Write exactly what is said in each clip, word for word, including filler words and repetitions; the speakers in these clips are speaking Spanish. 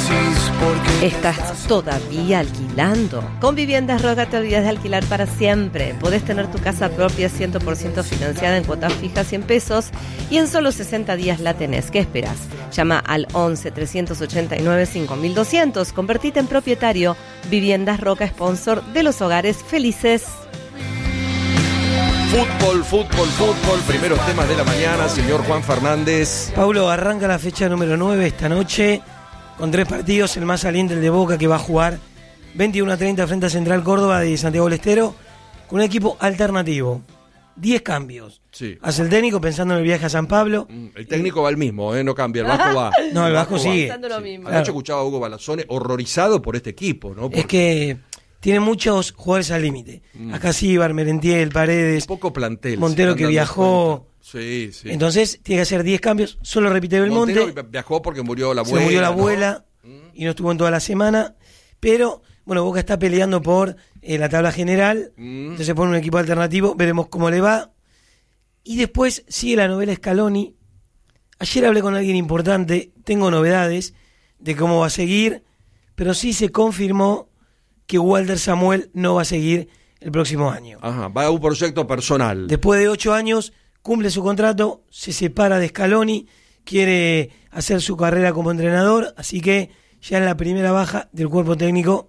¿Estás todavía alquilando? Con Viviendas Roca te olvidas de alquilar para siempre. Podés tener tu casa propia cien por ciento financiada en cuotas fijas cien pesos y en solo sesenta días la tenés. ¿Qué esperás? Llama al once, trescientos ochenta y nueve, cinco mil doscientos. Convertite en propietario. Viviendas Roca, sponsor de los hogares felices. Fútbol, fútbol, fútbol. Primeros temas de la mañana, señor Juan Fernández. Paulo, arranca la fecha número nueve esta noche con tres partidos. El más saliente, el de Boca, que va a jugar veintiuno a treinta frente a Central Córdoba de Santiago del Estero, con un equipo alternativo. diez cambios. Sí. Hace el técnico pensando en el viaje a San Pablo. El técnico va el mismo, ¿eh? No cambia, el Vasco va. No, el Vasco sigue. Pensando lo mismo. Anoche Claro. escuchaba a Hugo Balazzone horrorizado por este equipo, ¿no? Porque Es que tiene muchos jugadores al límite. Acá Síbar, Merentiel, Paredes, poco plantel. Montero se que están dando viajó. cuenta. Sí, sí. Entonces tiene que hacer diez cambios. Solo repite Belmonte. Montero viajó porque murió la abuela. Se murió la ¿no? abuela y no estuvo en toda la semana. Pero, bueno, Boca está peleando por eh, la tabla general. Mm. Entonces pone un equipo alternativo. Veremos cómo le va. Y después sigue la novela Scaloni. Ayer hablé con alguien importante. Tengo novedades de cómo va a seguir. Pero sí se confirmó que Walter Samuel no va a seguir el próximo año. Ajá, va a un proyecto personal. Después de ocho años, cumple su contrato, se separa de Scaloni, quiere hacer su carrera como entrenador, así que ya en la primera baja del cuerpo técnico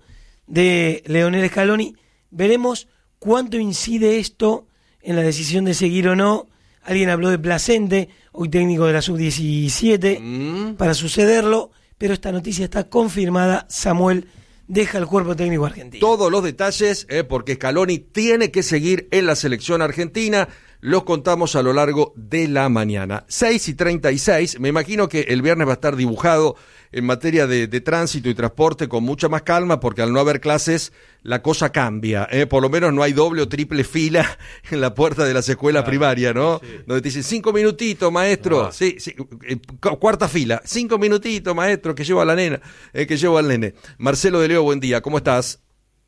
de Leonel Scaloni. Veremos cuánto incide esto en la decisión de seguir o no. Alguien habló de Placente, hoy técnico de la sub diecisiete, Mm. para sucederlo, pero esta noticia está confirmada. Samuel deja el cuerpo técnico argentino. Todos los detalles, eh, porque Scaloni tiene que seguir en la selección argentina, los contamos a lo largo de la mañana. seis y treinta y seis, me imagino que el viernes va a estar dibujado en materia de, de tránsito y transporte con mucha más calma, porque al no haber clases la cosa cambia, eh, por lo menos no hay doble o triple fila en la puerta de las escuelas Claro, primarias, ¿no? sí. Donde te dicen, cinco minutitos, maestro, No. sí, sí, eh, cu- cuarta fila, cinco minutitos, maestro, que llevo a la nena, eh, que llevo al nene. Marcelo de Leo, buen día, ¿cómo estás?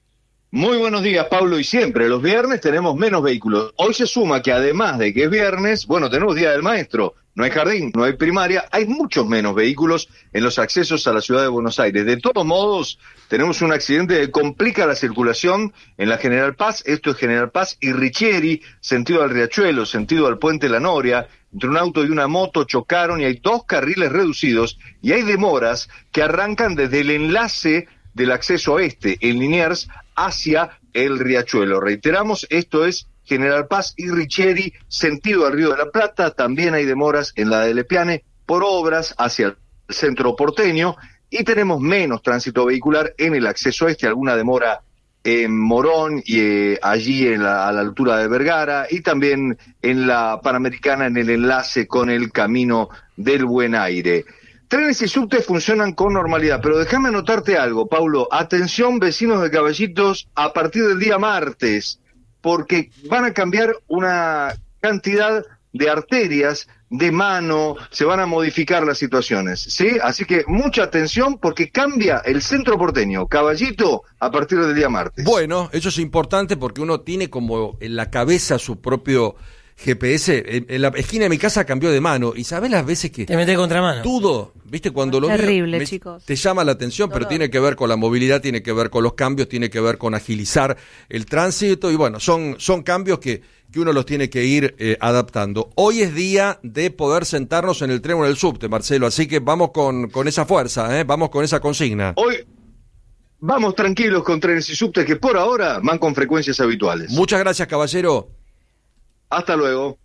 Muy buenos días, Pablo, y siempre los viernes tenemos menos vehículos. Hoy se suma que además de que es viernes, bueno, tenemos Día del Maestro, no hay jardín, no hay primaria, hay muchos menos vehículos en los accesos a la ciudad de Buenos Aires. De todos modos, tenemos un accidente que complica la circulación en la General Paz, esto es General Paz y Richieri, sentido al Riachuelo, sentido al Puente La Noria. Entre un auto y una moto chocaron y hay dos carriles reducidos y hay demoras que arrancan desde el enlace del acceso oeste, en Liniers, hacia el Riachuelo. Reiteramos, esto es General Paz y Richieri, sentido al Río de la Plata. También hay demoras en la de Lepiane por obras hacia el centro porteño y tenemos menos tránsito vehicular en el acceso este, alguna demora en Morón y eh, allí en la, a la altura de Vergara y también en la Panamericana en el enlace con el Camino del Buen Aire. Trenes y subtes funcionan con normalidad, pero déjame anotarte algo, Paulo. Atención, vecinos de Caballitos, a partir del día martes, porque van a cambiar una cantidad de arterias de mano, se van a modificar las situaciones, ¿sí? Así que mucha atención porque cambia el centro porteño, Caballito, a partir del día martes. Bueno, eso es importante porque uno tiene como en la cabeza su propio G P S. En, en la esquina de mi casa cambió de mano y ¿sabés las veces que Te metes contramano. dudo? ¿Viste? Cuando lo Terrible, veo, me- chicos. te llama la atención, pero Dolor. tiene que ver con la movilidad, tiene que ver con los cambios, tiene que ver con agilizar el tránsito y bueno, son, son cambios que, que uno los tiene que ir eh, adaptando. Hoy es día de poder sentarnos en el tren o en el subte, Marcelo, así que vamos con, con esa fuerza, ¿eh? Vamos con esa consigna. Hoy vamos tranquilos con trenes y subtes que por ahora van con frecuencias habituales. Muchas gracias, caballero. Hasta luego.